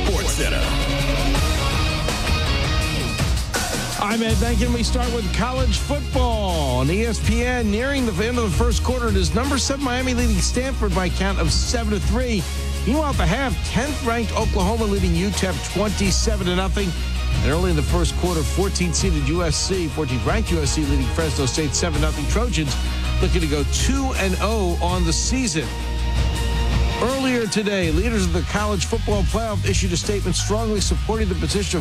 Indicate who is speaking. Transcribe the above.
Speaker 1: Sports Center.
Speaker 2: I'm Ed Benkin. We start with college football on ESPN. Nearing the end of the first quarter, it is number 7 Miami leading Stanford by a count of 7-3. Meanwhile, at the half, 10th-ranked Oklahoma leading UTEP 27-0. And early in the first quarter, 14th-seeded USC, 14th-ranked USC leading Fresno State 7-0. Trojans looking to go 2-0 on the season. Earlier today, leaders of the college football playoff issued a statement strongly supporting the position of